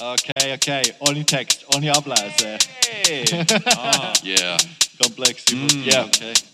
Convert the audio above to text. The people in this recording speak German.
Okay. Ohne Text, ohne Ablesen. Hey. Yeah. Komplex. Mm. Ja. Okay.